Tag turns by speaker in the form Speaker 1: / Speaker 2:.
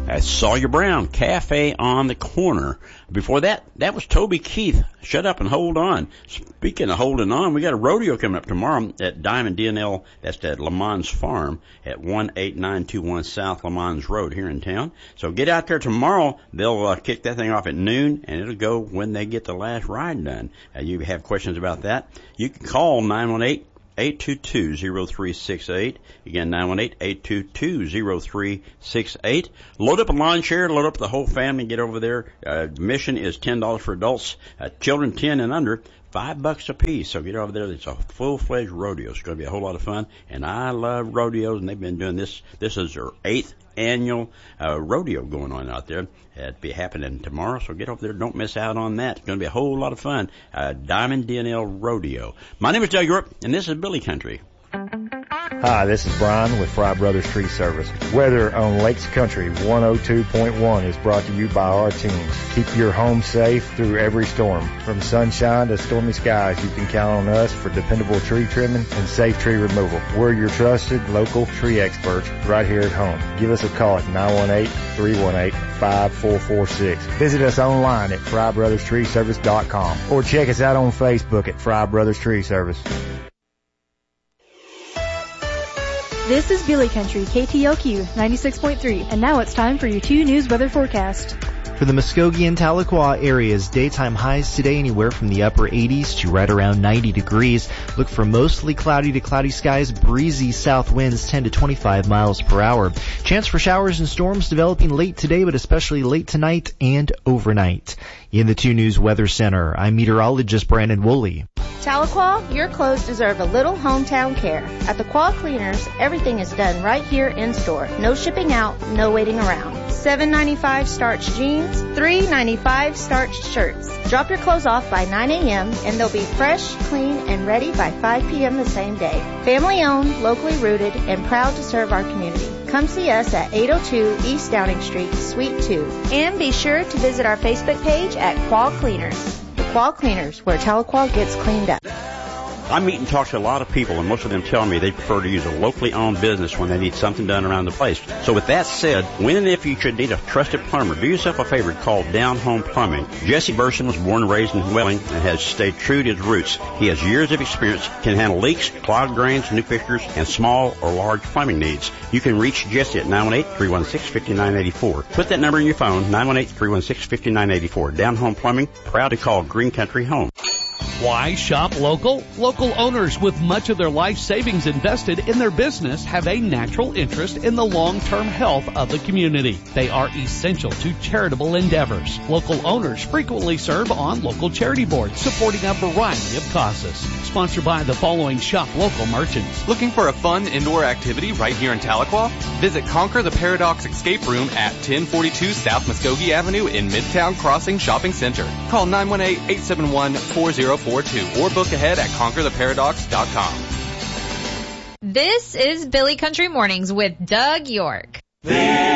Speaker 1: Sawyer Brown, Cafe on the Corner. Before that, that was Toby Keith, Shut Up and Hold On. Speaking of holding on, we got a rodeo coming up tomorrow at Diamond D&L, that's at Lamons Farm at 18921 South Lamons Road here in town. So get out there tomorrow. They'll kick that thing off at noon, and it'll go when they get the last ride done. You have questions about that, you can call 918-822-0368. Again, 918-822-0368. Load up a lawn chair, load up the whole family, get over there. Admission is $10 for adults. Children 10 and under, $5 a piece. So get over there. It's a full-fledged rodeo. It's going to be a whole lot of fun. And I love rodeos, and they've been doing this. This is their 8th annual rodeo going on out there. It'll be happening tomorrow, so get over there. Don't miss out on that. It's going to be a whole lot of fun. Diamond D&L Rodeo. My name is Doug York, and this is Billy Country.
Speaker 2: Hi, this is Brian with Fry Brothers Tree Service. Weather on Lakes Country 102.1 is brought to you by our teams. Keep your home safe through every storm. From sunshine to stormy skies, you can count on us for dependable tree trimming and safe tree removal. We're your trusted local tree experts right here at home. Give us a call at 918-318-5446. Visit us online at FryBrothersTreeService.com or check us out on Facebook at Fry Brothers Tree Service.
Speaker 3: This is Billy Country, KTLQ 96.3, and now it's time for your 2 News weather forecast.
Speaker 4: For the Muskogee and Tahlequah areas, daytime highs today anywhere from the upper 80s to right around 90 degrees. Look for mostly cloudy to cloudy skies, breezy south winds 10 to 25 miles per hour. Chance for showers and storms developing late today, but especially late tonight and overnight. In the 2 News Weather Center, I'm meteorologist Brandon Woolley.
Speaker 5: Tahlequah, your clothes deserve a little hometown care. At the Quah Cleaners, everything is done right here in store. No shipping out, no waiting around. $7.95 starched jeans, $3.95 starched shirts. Drop your clothes off by 9 a.m. and they'll be fresh, clean, and ready by 5 p.m. the same day. Family owned, locally rooted, and proud to serve our community. Come see us at 802 East Downing Street, Suite 2. And be sure to visit our Facebook page at Quah Cleaners. The Quah Cleaners, where Tahlequah gets cleaned up.
Speaker 1: I meet and talk to a lot of people, and most of them tell me they prefer to use a locally owned business when they need something done around the place. So with that said, when and if you should need a trusted plumber, do yourself a favor, call Down Home Plumbing. Jesse Burson was born and raised in Welling and has stayed true to his roots. He has years of experience, can handle leaks, clogged drains, new fixtures, and small or large plumbing needs. You can reach Jesse at 918-316-5984. Put that number in your phone, 918-316-5984. Down Home Plumbing, proud to call Green Country home.
Speaker 6: Why shop local? Local owners with much of their life savings invested in their business have a natural interest in the long-term health of the community. They are essential to charitable endeavors. Local owners frequently serve on local charity boards supporting a variety of causes. Sponsored by the following shop local merchants.
Speaker 7: Looking for a fun indoor activity right here in Tahlequah? Visit Conquer the Paradox Escape Room at 1042 South Muskogee Avenue in Midtown Crossing Shopping Center. Call 918-871-4042 or book ahead at conquertheparadox.com.
Speaker 8: This is Billy Country Mornings with Doug York.